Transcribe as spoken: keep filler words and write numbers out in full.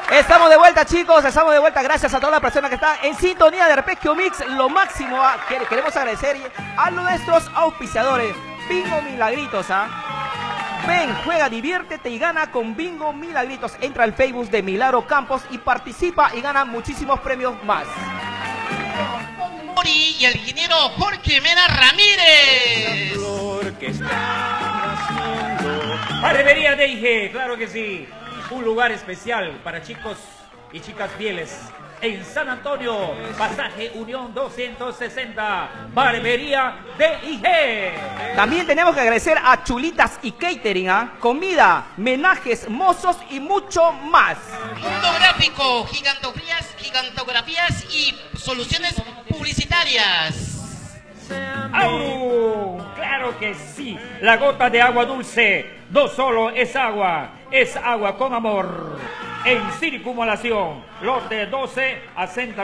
Estamos de vuelta, chicos, estamos de vuelta. Gracias a todas las personas que están en sintonía de Repesquio Mix. Lo máximo, ¿ah? Queremos agradecer a nuestros auspiciadores. Bingo Milagritos, ¿ah? Ven, juega, diviértete y gana con Bingo Milagritos. Entra al Facebook de Milagro Campos y participa y gana muchísimos premios más. Y el ingeniero Jorge Mena Ramírez. Barbería D I G, claro que sí. Un lugar especial para chicos y chicas fieles. En San Antonio, pasaje Unión doscientos sesenta, Barbería D I G. También tenemos que agradecer a Chulitas y Catering, ¿ah? Comida, menajes, mozos y mucho más. Mundo Gráfico, gigantografías, gigantografías y soluciones publicitarias. ¡Auru! ¡Claro que sí! La gota de agua dulce no solo es agua, es agua con amor. En circunvalación, lote doce a